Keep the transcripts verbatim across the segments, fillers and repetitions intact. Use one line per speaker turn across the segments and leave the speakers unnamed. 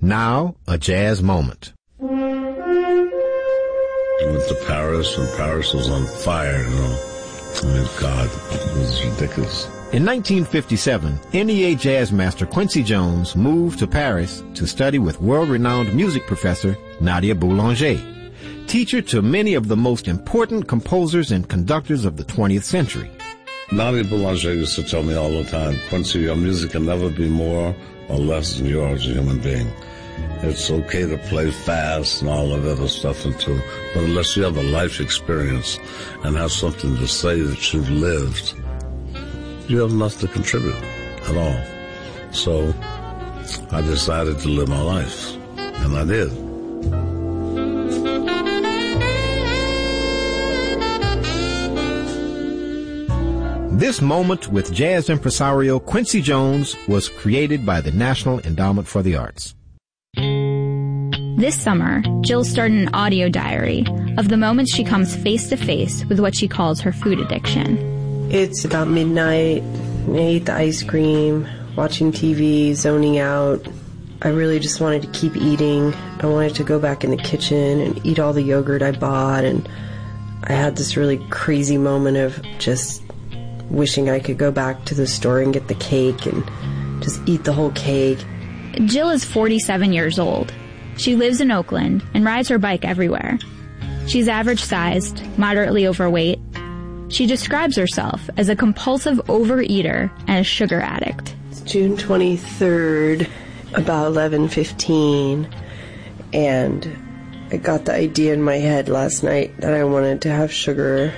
Now, a jazz moment.
I went to Paris, and Paris was on fire, you know. I mean, God, it was ridiculous.
In nineteen fifty-seven, N E A jazz master Quincy Jones moved to Paris to study with world-renowned music professor Nadia Boulanger, teacher to many of the most important composers and conductors of the twentieth century.
Nadia Boulanger used to tell me all the time, Quincy, your music can never be more or less than you are as a human being. It's okay to play fast and all of other stuff, and too, but unless you have a life experience and have something to say that you've lived, you have nothing to contribute at all. So I decided to live my life, and I did.
This moment with jazz impresario Quincy Jones was created by the National Endowment for the Arts.
This summer, Jill started an audio diary of the moments she comes face to face with what she calls her food addiction.
It's about midnight, I ate the ice cream, watching T V, zoning out. I really just wanted to keep eating. I wanted to go back in the kitchen and eat all the yogurt I bought, and I had this really crazy moment of just wishing I could go back to the store and get the cake and just eat the whole cake.
Jill is forty-seven years old. She lives in Oakland and rides her bike everywhere. She's average-sized, moderately overweight. She describes herself as a compulsive overeater and a sugar addict.
It's June twenty-third, about eleven fifteen, and I got the idea in my head last night that I wanted to have sugar,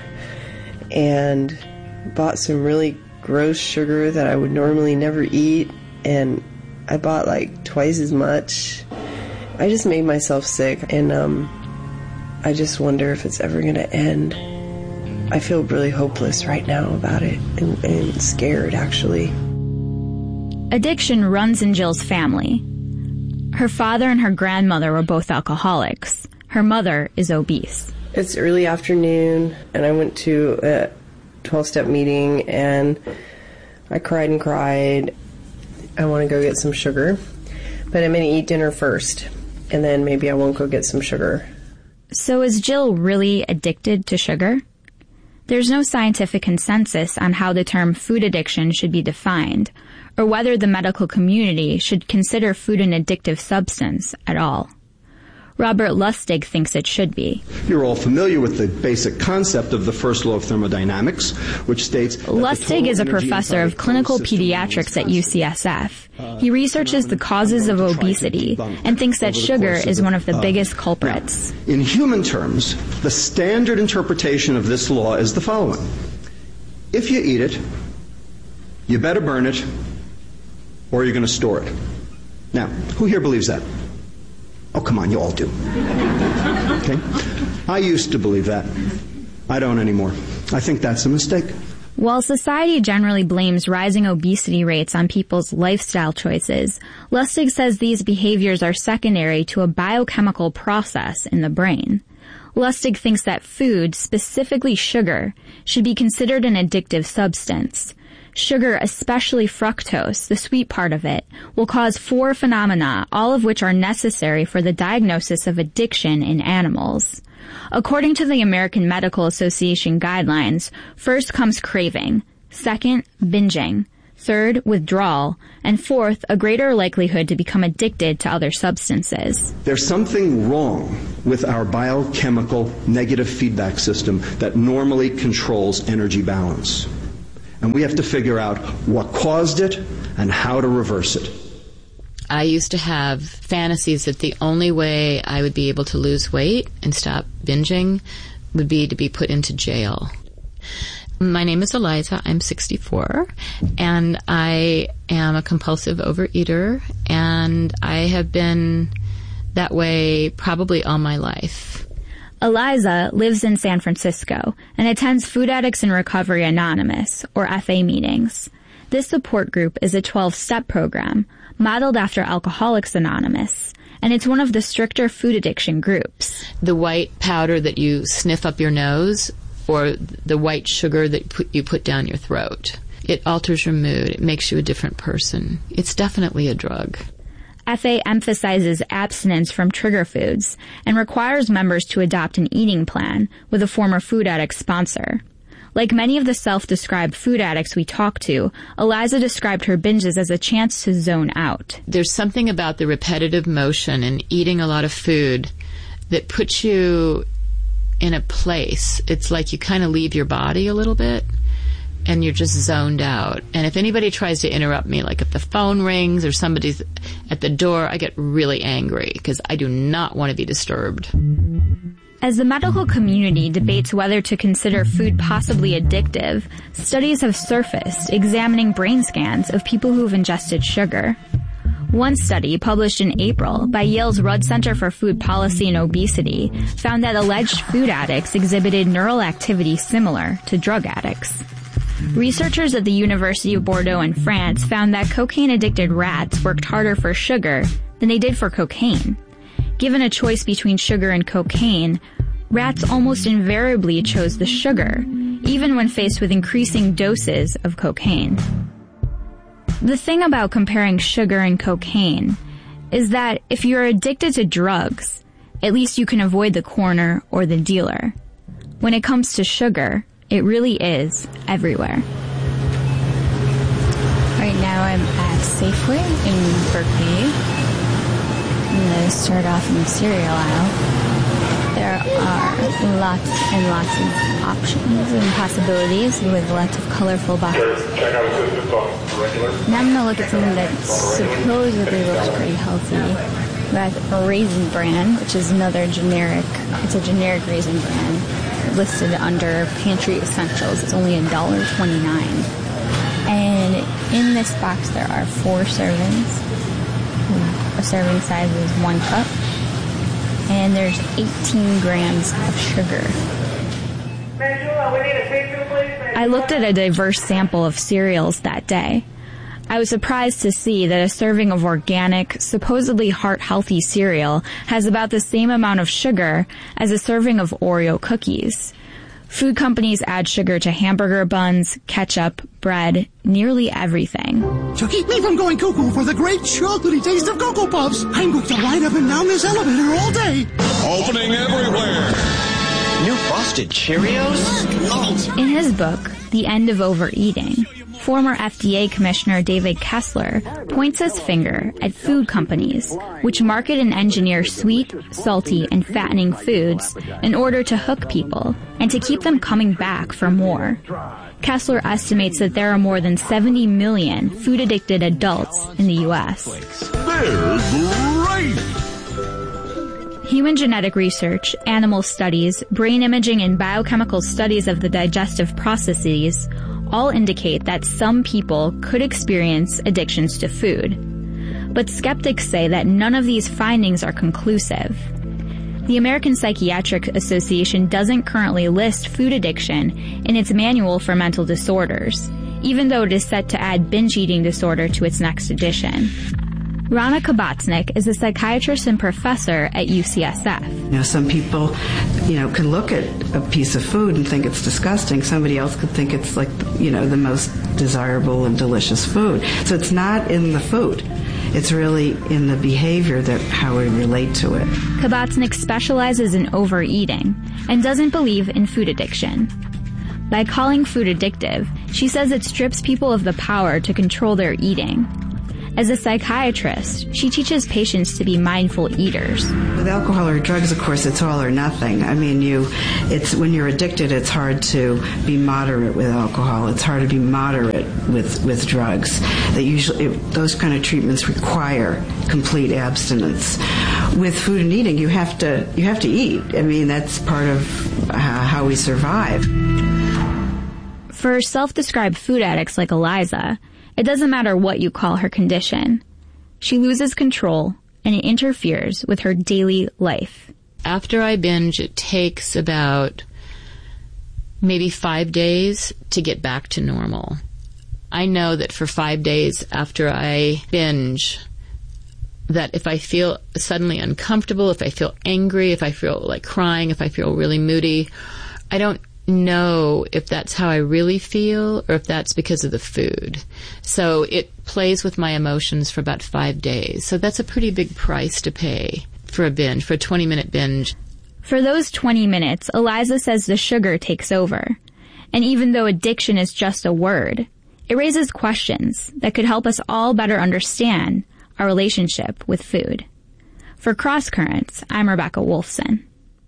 and bought some really gross sugar that I would normally never eat, and I bought like twice as much. I just made myself sick, and um, I just wonder if it's ever going to end. I feel really hopeless right now about it, and, and scared, actually.
Addiction runs in Jill's family. Her father and her grandmother were both alcoholics. Her mother is obese.
It's early afternoon, and I went to a twelve-step meeting, and I cried and cried. I want to go get some sugar, but I'm going to eat dinner first, and then maybe I won't go get some sugar.
So is Jill really addicted to sugar? There's no scientific consensus on how the term food addiction should be defined, or whether the medical community should consider food an addictive substance at all. Robert Lustig thinks it should be.
You're all familiar with the basic concept of the first law of thermodynamics, which states...
Lustig is a professor of clinical pediatrics at U C S F. He researches the causes of obesity and thinks that sugar is one of the biggest culprits.
Now, in human terms, the standard interpretation of this law is the following. If you eat it, you better burn it, or you're going to store it. Now, who here believes that? Oh, come on, you all do. Okay? I used to believe that. I don't anymore. I think that's a mistake.
While society generally blames rising obesity rates on people's lifestyle choices, Lustig says these behaviors are secondary to a biochemical process in the brain. Lustig thinks that food, specifically sugar, should be considered an addictive substance. Sugar, especially fructose, the sweet part of it, will cause four phenomena, all of which are necessary for the diagnosis of addiction in animals. According to the American Medical Association guidelines, first comes craving, second, binging, third, withdrawal, and fourth, a greater likelihood to become addicted to other substances.
There's something wrong with our biochemical negative feedback system that normally controls energy balance. And we have to figure out what caused it and how to reverse it.
I used to have fantasies that the only way I would be able to lose weight and stop binging would be to be put into jail. My name is Eliza. I'm sixty-four, and I am a compulsive overeater, and I have been that way probably all my life.
Eliza lives in San Francisco and attends Food Addicts in Recovery Anonymous, or F A meetings. This support group is a twelve-step program modeled after Alcoholics Anonymous, and it's one of the stricter food addiction groups.
The white powder that you sniff up your nose, or the white sugar that put, you put down your throat, it alters your mood. It makes you a different person. It's definitely a drug.
F A emphasizes abstinence from trigger foods and requires members to adopt an eating plan with a former food addict sponsor. Like many of the self-described food addicts we talked to, Eliza described her binges as a chance to zone out.
There's something about the repetitive motion and eating a lot of food that puts you in a place. It's like you kind of leave your body a little bit and you're just zoned out. And if anybody tries to interrupt me, like if the phone rings or somebody's at the door, I get really angry because I do not want to be disturbed.
As the medical community debates whether to consider food possibly addictive, studies have surfaced examining brain scans of people who've ingested sugar. One study, published in April by Yale's Rudd Center for Food Policy and Obesity, found that alleged food addicts exhibited neural activity similar to drug addicts. Researchers at the University of Bordeaux in France found that cocaine-addicted rats worked harder for sugar than they did for cocaine. Given a choice between sugar and cocaine, rats almost invariably chose the sugar, even when faced with increasing doses of cocaine. The thing about comparing sugar and cocaine is that if you're addicted to drugs, at least you can avoid the coroner or the dealer. When it comes to sugar, it really is everywhere.
Right now I'm at Safeway in Berkeley. I'm going to start off in the cereal aisle. There are lots and lots of options and possibilities with lots of colorful boxes. Now I'm going to look at something that supposedly looks pretty healthy. That's a Raisin Bran, which is another generic, it's a generic Raisin Bran listed under Pantry Essentials. It's only one dollar and twenty-nine cents. And in this box there are four servings. A serving size is one cup, and there's eighteen grams of sugar.
I looked at a diverse sample of cereals that day. I was surprised to see that a serving of organic, supposedly heart-healthy cereal has about the same amount of sugar as a serving of Oreo cookies. Food companies add sugar to hamburger buns, ketchup, bread, nearly everything.
To keep me from going cuckoo for the great chocolatey taste of Cocoa Puffs, I'm going to ride up and down this elevator all day.
Opening everywhere.
New frosted Cheerios?
In his book, The End of Overeating, former F D A Commissioner David Kessler points his finger at food companies, which market and engineer sweet, salty, and fattening foods in order to hook people and to keep them coming back for more. Kessler estimates that there are more than seventy million food-addicted adults in the U S.
They're great!
Human genetic research, animal studies, brain imaging, and biochemical studies of the digestive processes all indicate that some people could experience addictions to food. But skeptics say that none of these findings are conclusive. The American Psychiatric Association doesn't currently list food addiction in its manual for mental disorders, even though it is set to add binge eating disorder to its next edition. Rana Kabatsnik is a psychiatrist and professor at U C S F.
You know, some people, you know, can look at a piece of food and think it's disgusting. Somebody else could think it's like, you know, the most desirable and delicious food. So it's not in the food. It's really in the behavior that how we relate to it.
Kabatsnik specializes in overeating and doesn't believe in food addiction. By calling food addictive, she says it strips people of the power to control their eating. As a psychiatrist, she teaches patients to be mindful eaters.
With alcohol or drugs, of course, it's all or nothing. I mean, you, it's when you're addicted, it's hard to be moderate with alcohol. It's hard to be moderate with, with drugs. They usually, it, those kind of treatments require complete abstinence. With food and eating, you have to, you have to eat. I mean, that's part of uh, how we survive.
For self-described food addicts like Eliza, it doesn't matter what you call her condition. She loses control, and it interferes with her daily life.
After I binge, it takes about maybe five days to get back to normal. I know that for five days after I binge, that if I feel suddenly uncomfortable, if I feel angry, if I feel like crying, if I feel really moody, I don't know if that's how I really feel or if that's because of the food. So it plays with my emotions for about five days. So that's a pretty big price to pay for a binge, for a twenty-minute binge.
For those twenty minutes, Eliza says the sugar takes over. And even though addiction is just a word, it raises questions that could help us all better understand our relationship with food. For Cross Currents, I'm Rebecca Wolfson.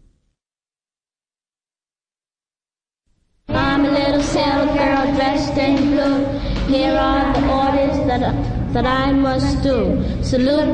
I'm a little sailor girl dressed in blue. Here are the orders that, that I must do. Salute